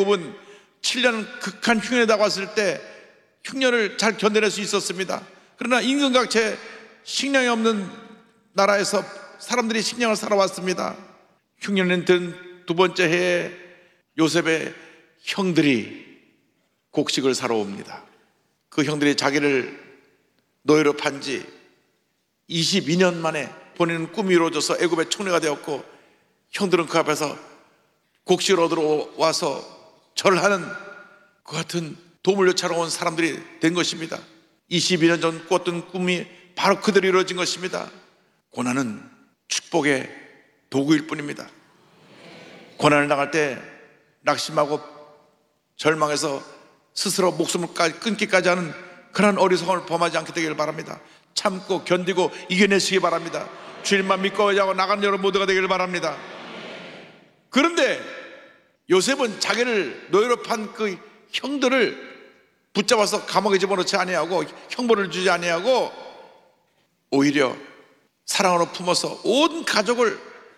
애굽은 7년 극한 흉년에 다가왔을 때 흉년을 잘 견뎌낼 수 있었습니다. 그러나 임금각체 식량이 없는 나라에서 사람들이 식량을 사러 왔습니다. 흉년이 든 두 번째 해에 요셉의 형들이 곡식을 사러 옵니다. 그 형들이 자기를 노예로 판지 22년 만에 본인은 꿈이 이루어져서 애굽의 총리가 되었고, 형들은 그 앞에서 곡식을 얻으러 와서 절하는 그 같은 도움을 요청하러 온 사람들이 된 것입니다. 22년 전 꿨던 꿈이 바로 그대로 이루어진 것입니다. 고난은 축복의 도구일 뿐입니다. 고난을 당할 때 낙심하고 절망해서 스스로 목숨을 끊기까지 하는 그런 어리석음을 범하지 않게 되기를 바랍니다. 참고 견디고 이겨내시기 바랍니다. 주님만 믿고 의지하고 나가는 여러분 모두가 되기를 바랍니다. 그런데 요셉은 자기를 노예로 판 그 형들을 붙잡아서 감옥에 집어넣지 아니하고 형벌을 주지 아니하고 오히려 사랑으로 품어서 온 가족을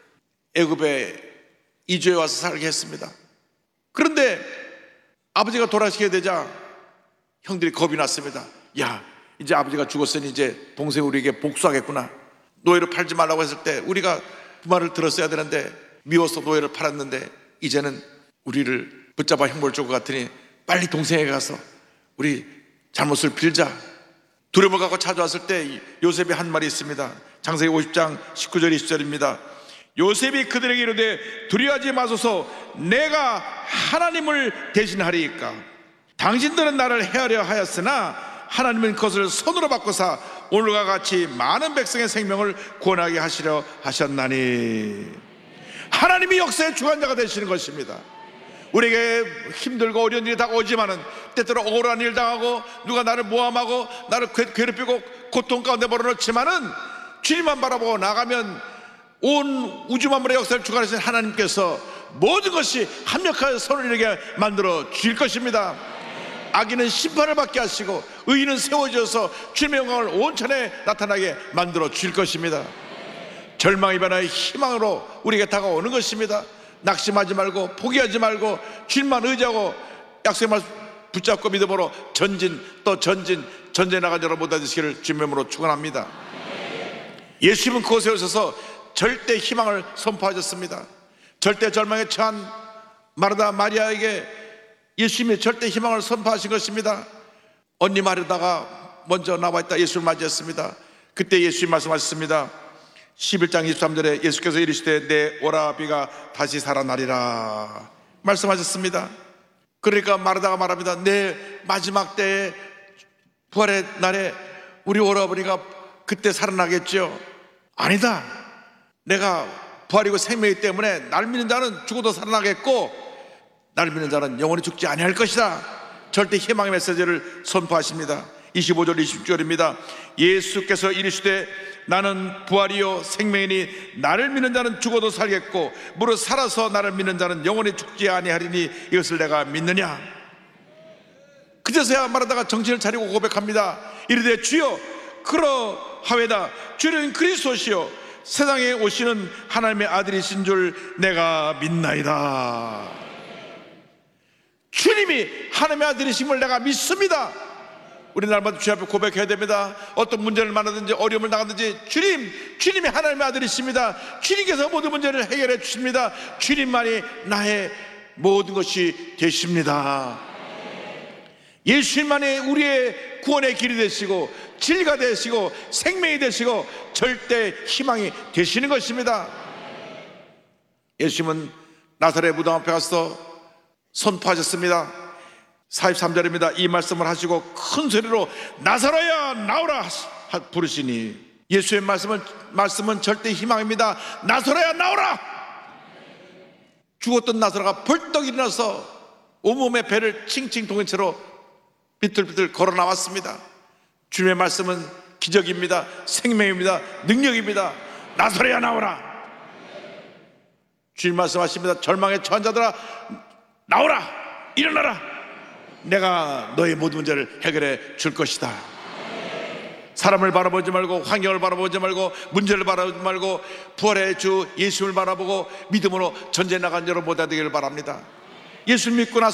애굽에 이주해 와서 살게 했습니다. 그런데 아버지가 돌아가시게 되자 형들이 겁이 났습니다. 야, 이제 아버지가 죽었으니 이제 동생이 우리에게 복수하겠구나. 노예로 팔지 말라고 했을 때 우리가 그 말을 들었어야 되는데 미워서 노예를 팔았는데 이제는 우리를 붙잡아 형벌 줄 것 같으니 빨리 동생에게 가서 우리 잘못을 빌자. 두려움을 갖고 찾아왔을 때 요셉이 한 말이 있습니다. 창세기 50장 19절 20절입니다. 요셉이 그들에게 이르되 두려워하지 마소서, 내가 하나님을 대신하리이까. 당신들은 나를 해하려 하였으나 하나님은 그것을 손으로 바꾸사 오늘과 같이 많은 백성의 생명을 구원하게 하시려 하셨나니. 하나님이 역사의 주관자가 되시는 것입니다. 우리에게 힘들고 어려운 일이 다가오지만은 때때로 억울한 일 당하고 누가 나를 모함하고 나를 괴롭히고 고통 가운데 몰아넣지만은 주님만 바라보고 나가면 온 우주 만물의 역사를 주관하신 하나님께서 모든 것이 합력하여 선을 이루게 만들어 주실 것입니다. 악인은 심판을 받게 하시고 의인은 세워져서 주님의 영광을 온천에 나타나게 만들어 주실 것입니다. 절망이 변화의 희망으로 우리에게 다가오는 것입니다. 낙심하지 말고 포기하지 말고 주님만 의지하고 약속의 말씀 붙잡고 믿음으로 전진 또 전진에 나간 여러분 모두 되시기를 주님의 이름으로 축원합니다. 예수님은 그곳에 오셔서 절대 희망을 선포하셨습니다. 절대 절망에 처한 마르다 마리아에게 예수님이 절대 희망을 선포하신 것입니다. 언니 마르다가 먼저 나와 있다 예수를 맞이했습니다. 그때 예수님 말씀하셨습니다. 11장 23절에 예수께서 이르시되 내 오라비가 다시 살아나리라 말씀하셨습니다. 그러니까 마르다가 말합니다. 내 마지막 때의 부활의 날에 우리 오라버니가 그때 살아나겠죠. 아니다, 내가 부활이고 생명이기 때문에 날 믿는 자는 죽어도 살아나겠고 날 믿는 자는 영원히 죽지 아니할 것이다. 절대 희망의 메시지를 선포하십니다. 25절 26절입니다 예수께서 이르시되 나는 부활이요 생명이니 나를 믿는 자는 죽어도 살겠고 무릇 살아서 나를 믿는 자는 영원히 죽지 아니하리니 이것을 내가 믿느냐. 그제서야 마르다가 정신을 차리고 고백합니다. 이르되 주여 그러하외다. 주는 그리스도시요 세상에 오시는 하나님의 아들이신 줄 내가 믿나이다. 주님이 하나님의 아들이심을 내가 믿습니다. 우리 날마다 주님 앞에 고백해야 됩니다. 어떤 문제를 만나든지 어려움을 당하든지 주님이 하나님의 아들이십니다. 주님께서 모든 문제를 해결해 주십니다. 주님만이 나의 모든 것이 되십니다. 예수님만이 우리의 구원의 길이 되시고 진리가 되시고 생명이 되시고 절대 희망이 되시는 것입니다. 예수님은 나사렛 무덤 앞에 가서 선포하셨습니다. 43절입니다 이 말씀을 하시고 큰 소리로 나사로야 나오라 부르시니 예수의 말씀은 절대 희망입니다. 나사로야 나오라. 죽었던 나사로가 벌떡 일어나서 온몸에 배를 칭칭 동인 채로 비틀비틀 걸어 나왔습니다. 주님의 말씀은 기적입니다. 생명입니다. 능력입니다. 나사로야 나오라. 주님 말씀하십니다. 절망에 처한 자들아 나오라, 일어나라. 내가 너의 모든 문제를 해결해 줄 것이다. 사람을 바라보지 말고 환경을 바라보지 말고 문제를 바라보지 말고 부활의 주 예수를 바라보고 믿음으로 전쟁에 나간 여러분 모두 되기를 바랍니다. 예수 믿고 나서